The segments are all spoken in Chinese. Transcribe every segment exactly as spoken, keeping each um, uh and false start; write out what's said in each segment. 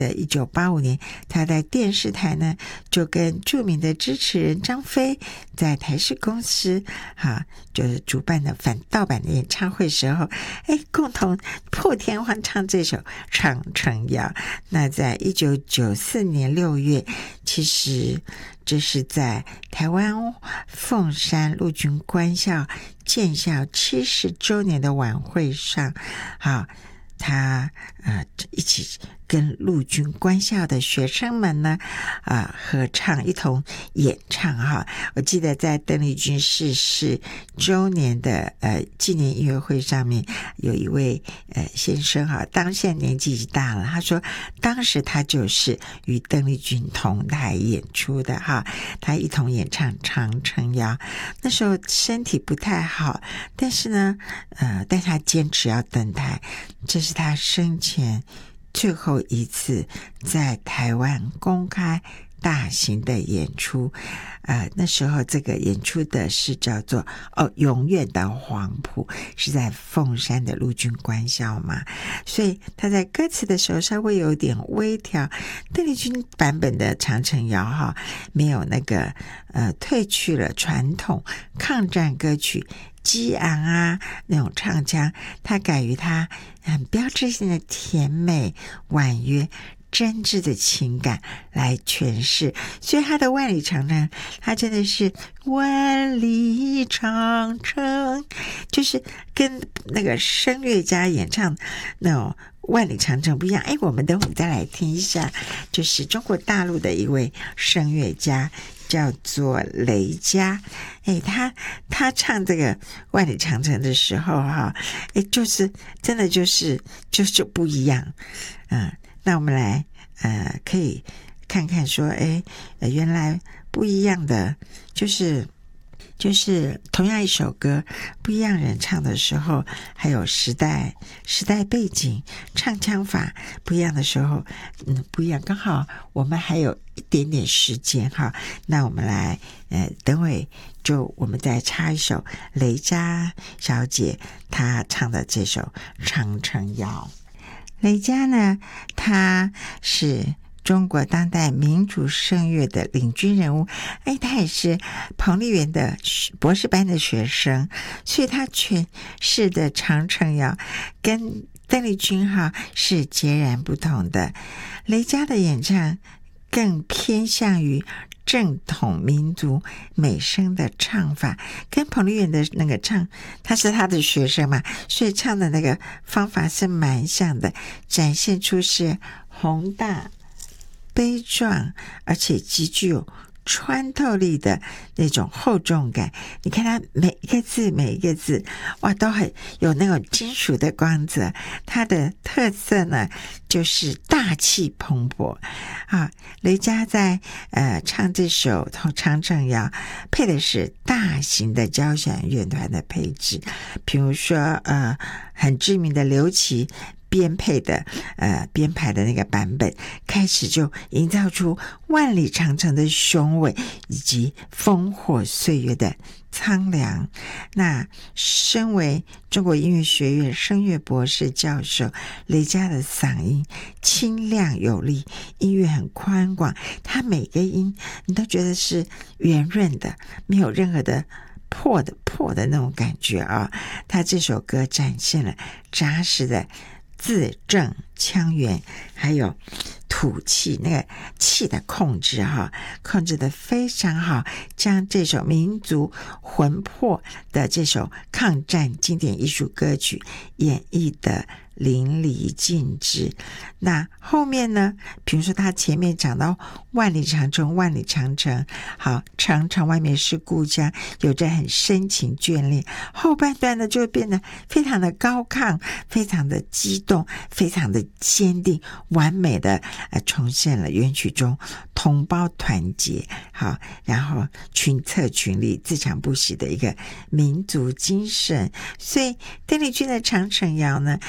一九八五年，他在电视台呢就跟著名的支持人张飞在台视公司哈，就是主办的反盗版的演唱会时候，哎，共同破天荒唱这首《长城谣》。那在一九九四年六月，其实这是在台湾凤山陆军官校建校七十周年的晚会上，好，他呃一起跟陆军官校的学生们呢啊、呃、合唱，一同演唱哈。我记得在邓丽君逝世周年的呃纪念音乐会上面，有一位呃先生哈，当现在年纪已经大了，他说当时他就是与邓丽君同台演出的哈，他一同演唱《长城谣》。那时候身体不太好，但是呢呃但他坚持要登台，这是他生前最后一次在台湾公开大型的演出。呃，那时候这个演出的是叫做哦，永远的黄埔，是在凤山的陆军官校嘛，所以他在歌词的时候稍微有点微调。邓丽君版本的长城谣哈，没有那个呃褪去了传统抗战歌曲激昂啊那种唱腔，他改于他很标志性的甜美婉约真挚的情感来诠释。所以他的万里长城，他真的是万里长城，就是跟那个声乐家演唱那种万里长城不一样。哎，我们等会再来听一下，就是中国大陆的一位声乐家叫做雷佳。哎，他他唱这个万里长城的时候哈，哎，就是真的就是就是不一样。嗯，那我们来呃可以看看说，哎，呃原来不一样的就是就是同样一首歌，不一样人唱的时候，还有时代时代背景、唱腔法不一样的时候，嗯，不一样。刚好我们还有一点点时间哈，那我们来呃，等会就我们再插一首雷佳小姐她唱的这首《长城谣》。雷佳呢，她是中国当代民族声乐的领军人物，哎，他也是彭丽媛的博士班的学生，所以他诠释的长城谣跟邓丽君哈是截然不同的。雷佳的演唱更偏向于正统民族美声的唱法，跟彭丽媛的那个唱，他是他的学生嘛，所以唱的那个方法是蛮像的，展现出是宏大悲壮而且极具有穿透力的那种厚重感。你看它每一个字每一个字哇都很有那种金属的光泽，它的特色呢就是大气蓬勃啊。雷佳在呃唱这首《长城谣》配的是大型的交响乐团的配置，比如说呃很知名的刘琦编配的呃编排的那个版本，开始就营造出万里长城的雄伟以及烽火岁月的苍凉。那身为中国音乐学院声乐博士教授，雷佳的嗓音清亮有力，音乐很宽广，他每个音你都觉得是圆润的，没有任何的破的破的那种感觉啊。他这首歌展现了扎实的字正腔圆，还有吐气那个气的控制哈，控制的非常好，将这首民族魂魄的这首抗战经典艺术歌曲演绎的淋漓尽致。那后面呢，比如说他前面讲到万里长城万里长城，好，长城外面是故乡，有着很深情眷恋，后半段呢就变得非常的高亢，非常的激动，非常的坚定，完美的呃重现了原曲中同胞团结好，然后群策群力自强不息的一个民族精神。所以邓丽君的长城谣呢，是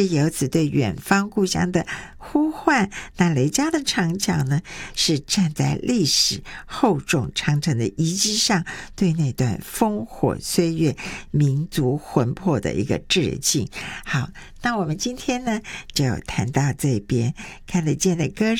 游子对远方故乡的呼唤。那雷家的长角呢，是站在历史厚重长城的遗迹上，对那段烽火岁月民族魂魄的一个致敬。好，那我们今天呢就谈到这边，看得见的歌